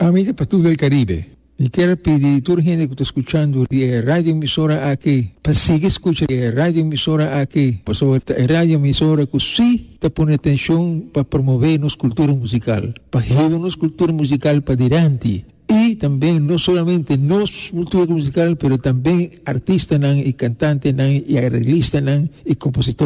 Amiga para todo el Caribe, y quiero pedir a toda la gente que está escuchando de radio emisora aquí, para seguir escuchando de radio emisora aquí, por sobre radio emisora que sí te pone atención para promover nuestra cultura musical, para llevar nuestra cultura musical para adelante. Y también no solamente nuestra cultura musical, pero también artistas y cantantes y arreglistas y compositores.